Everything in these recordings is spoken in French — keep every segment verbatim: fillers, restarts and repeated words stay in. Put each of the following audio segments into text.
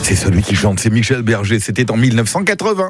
C'est celui qui chante, c'est Michel Berger, c'était en mille neuf cent quatre-vingts.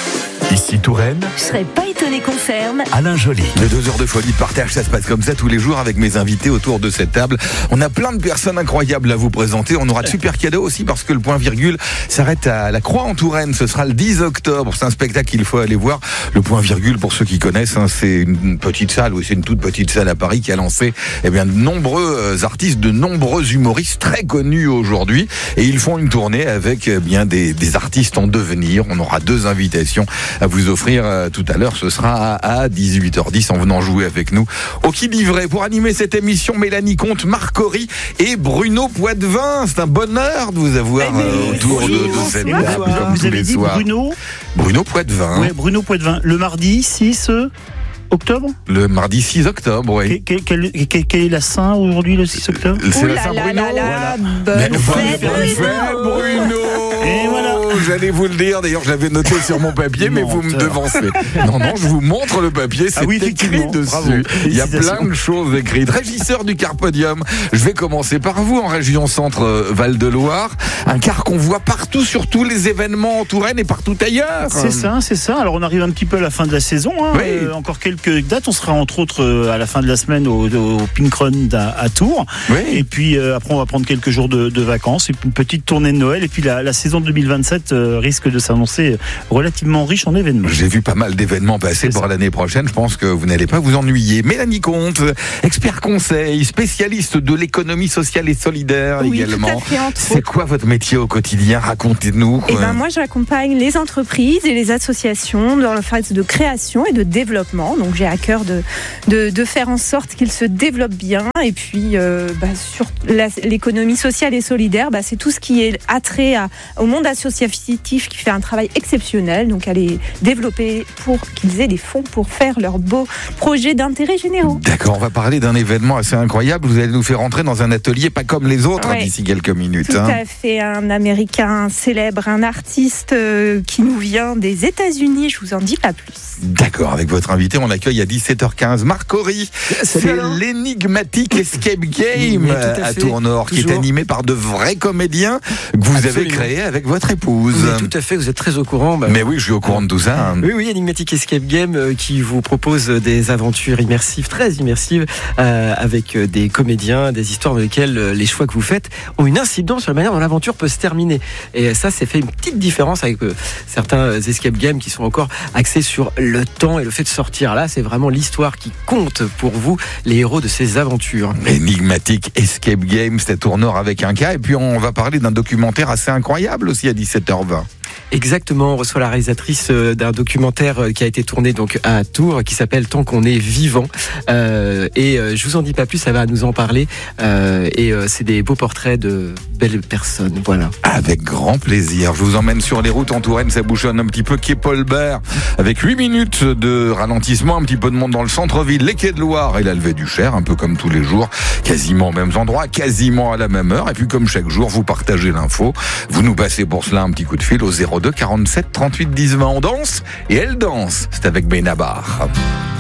Ici Touraine, Je serais pas étonné qu'on ferme. Alain Joly. Les deux heures de folie de partage, ça se passe comme ça tous les jours avec mes invités autour de cette table. On a plein de personnes incroyables à vous présenter. On aura de super cadeaux aussi parce que le point virgule s'arrête à la Croix en Touraine. Ce sera le dix octobre. C'est un spectacle qu'il faut aller voir. Le point virgule, pour ceux qui connaissent, hein, c'est une petite salle, oui, c'est une toute petite salle à Paris qui a lancé eh bien, de nombreux artistes, de nombreux humoristes très connus aujourd'hui. Et ils font une tournée avec eh bien des, des artistes en devenir. On aura deux invitations à vous offrir euh, tout à l'heure. Ce sera à, à dix-huit heures dix en venant jouer avec nous au Qui dit vrai. Pour animer cette émission, Mélanie Comte, Marc Horry et Bruno Poitvin. C'est un bonheur de vous avoir euh, autour de, de cette table comme Vous tous avez les dit soirs. Bruno Bruno Poitvin. Ouais, Bruno Poitvin. Le mardi six octobre. Le mardi six octobre, oui. Quelle quel, quel, quel est la Saint aujourd'hui, le six octobre? C'est Ouh la là Saint là Bruno. là là, Mais bonne bonne fête, fête, Bruno. Bruno. Et voilà. J'allais vous le dire, d'ailleurs je l'avais noté sur mon papier, mais vous me Menteur. devancez. Non, non, je vous montre le papier, c'est Ah oui, écrit effectivement. dessus. Bravo. Il y a Félicitations. plein de choses écrites. Régisseur du Carpodium, je vais commencer par vous en région centre euh, Val-de-Loire. Un car qu'on voit partout sur tous les événements en Touraine et partout ailleurs. C'est ça, c'est ça. Alors on arrive un petit peu à la fin de la saison. Hein. Oui. Euh, encore quelques dates. On sera entre autres euh, à la fin de la semaine au, au Pink Run à, à Tours. Oui. Et puis euh, après on va prendre quelques jours de, de vacances et puis une petite tournée de Noël. Et puis la, la saison deux mille vingt-sept euh, risque de s'annoncer relativement riche en événements. J'ai vu pas mal d'événements passer C'est pour ça. l'année prochaine. Je pense que vous n'allez pas vous ennuyer. Mélanie Comte, expert conseil, spécialiste de l'économie sociale et solidaire Oui, également. tout à fait, entre C'est autres. quoi votre métier au quotidien? Racontez-nous. Et ben moi, j'accompagne les entreprises et les associations dans la phase de création et de développement. Donc, j'ai à cœur de, de, de faire en sorte qu'ils se développent bien. Et puis, euh, bah, sur la- l'économie sociale et solidaire, bah, c'est tout ce qui est attrait à, au monde associatif qui fait un travail exceptionnel. Donc, à les développer pour qu'ils aient des fonds pour faire leurs beaux projets d'intérêt généraux. D'accord, on va parler d'un événement assez incroyable. Vous allez nous faire entrer dans un atelier pas comme les autres Ouais. hein, d'ici quelques minutes. Tout hein. à fait, un Américain célèbre, un artiste euh, qui nous vient des États-Unis. Je vous en dis pas plus. D'accord, avec votre invité, on l'accueille à dix-sept heures quinze. Marc Horry, c'est Alain. l'énigmatique Escape Game Mais tout à à fait, Tournord, qui est toujours. animé par de vrais comédiens que vous avez Absolument. créés avec votre épouse. Mais tout à fait, vous êtes très au courant. Bah, Mais oui, je suis au courant de tout ça. hein. Oui, oui, Enigmatic Escape Game euh, qui vous propose des aventures immersives, très immersives, euh, avec euh, des comédiens, des histoires dans lesquelles euh, les choix que vous faites ont une incidence sur la manière dont l'aventure peut se terminer. Et ça, c'est fait une petite différence avec euh, certains escape games qui sont encore axés sur le temps et le fait de sortir. Là, c'est vraiment l'histoire qui compte pour vous, les héros de ces aventures. Énigmatique Escape Game, c'est à Tournord avec un cas. Et puis on va parler d'un documentaire assez incroyable aussi à dix-sept heures vingt. Exactement, on reçoit la réalisatrice euh, d'un documentaire euh, qui a été tourné donc à Tours, qui s'appelle Tant qu'on est vivant. Euh, et euh, je vous en dis pas plus, ça va nous en parler. Euh, et euh, c'est des beaux portraits de belles personnes. Voilà. Avec grand plaisir. Je vous emmène sur les routes en Touraine, ça bouchonne un petit peu. Quai Paulbert, avec huit minutes de ralentissement, un petit peu de monde dans le centre-ville, les quais de Loire et la levée du Cher, un peu comme tous les jours, quasiment aux mêmes endroits, quasiment à la même heure. Et puis comme chaque jour, vous partagez l'info. Vous nous passez pour cela un petit coup de fil au zéro deux quarante-sept trente-huit dix vingt. On danse et elle danse. C'est avec Benabar.